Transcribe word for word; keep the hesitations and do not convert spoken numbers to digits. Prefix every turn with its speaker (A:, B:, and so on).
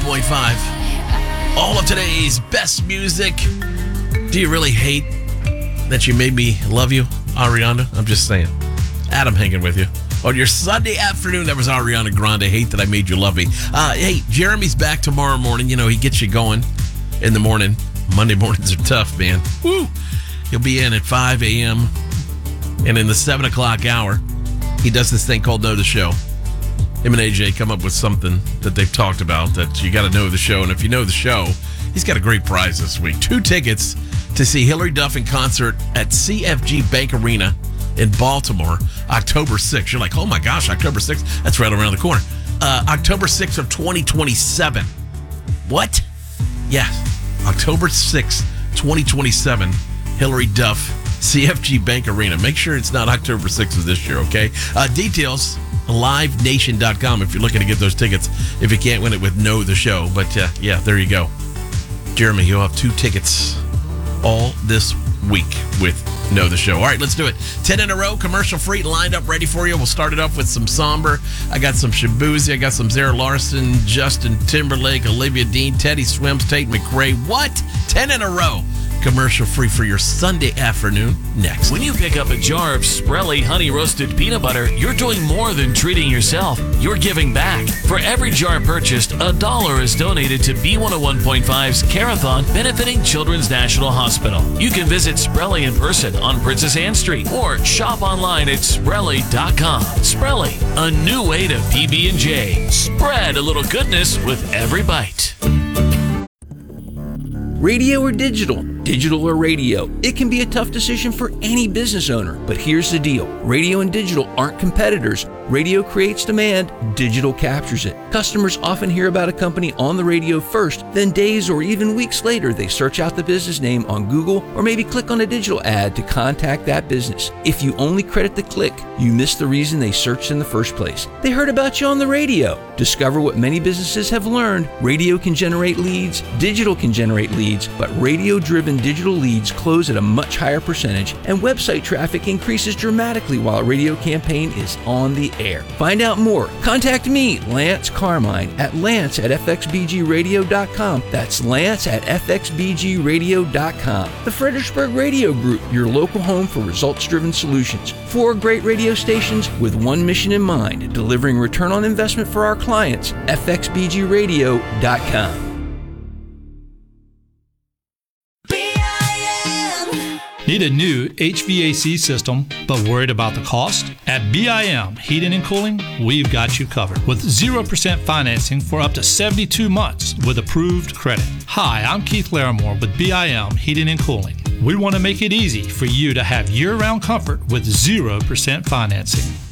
A: point five. All of today's best music. Do you really hate that you made me love you, Ariana? I'm just saying. Adam hanging with you. On your Sunday afternoon, that was Ariana Grande. Hate that I made you love me. Uh, hey, Jeremy's back tomorrow morning. You know, he gets you going in the morning. Monday mornings are tough, man. Woo! He'll be in at five a.m. And in the seven o'clock hour, he does this thing called Know the Show. Him and A J come up with something that they've talked about that you got to know the show. And if you know the show, he's got a great prize this week. Two tickets to see Hillary Duff in concert at C F G Bank Arena in Baltimore, October sixth. You're like, oh my gosh, October sixth? That's right around the corner. Uh, October sixth of twenty twenty-seven. What? Yeah, October sixth, twenty twenty-seven, Hillary Duff, C F G Bank Arena. Make sure it's not October sixth of this year, okay? Uh, details, live nation dot com if you're looking to get those tickets, if you can't win it with Know the Show. But uh, yeah, there you go. Jeremy, you'll have two tickets all this week with Know the Show. All right, let's do it. ten in a row, commercial free, lined up, ready for you. We'll start it off with some Somber. I got some Shabuzi. I got some Zara Larson, Justin Timberlake, Olivia Dean, Teddy Swims, Tate McRae. What? ten in a row. Commercial free for your Sunday afternoon next.
B: When you pick up a jar of Sprelly honey roasted peanut butter, you're doing more than treating yourself. You're giving back. For every jar purchased, a dollar is donated to B one oh one point five's Carathon, benefiting Children's National Hospital. You can visit Sprelly in person on Princess Anne Street or shop online at Sprelly dot com. Sprelly, a new way to P B and J. Spread a little goodness with every bite.
C: Radio or digital? Digital or radio? It can be a tough decision for any business owner, but here's the deal. Radio and digital aren't competitors. Radio creates demand, digital captures it. Customers often hear about a company on the radio first, then days or even weeks later, they search out the business name on Google or maybe click on a digital ad to contact that business. If you only credit the click, you miss the reason they searched in the first place. They heard about you on the radio. Discover what many businesses have learned. Radio can generate leads, digital can generate leads, but radio-driven digital leads close at a much higher percentage, and website traffic increases dramatically while a radio campaign is on the air. Find out more. Contact me, Lance Carmine, at lance at f x b g radio dot com. That's Lance at f x b g radio dot com. The Fredericksburg Radio Group, your local home for results-driven solutions. Four great radio stations with one mission in mind, delivering return on investment for our clients. f x b g radio dot com.
D: Need a new H V A C system, but worried about the cost? At B I M Heating and Cooling, we've got you covered with zero percent financing for up to seventy-two months with approved credit. Hi, I'm Keith Larimore with B I M Heating and Cooling. We want to make it easy for you to have year-round comfort with zero percent financing.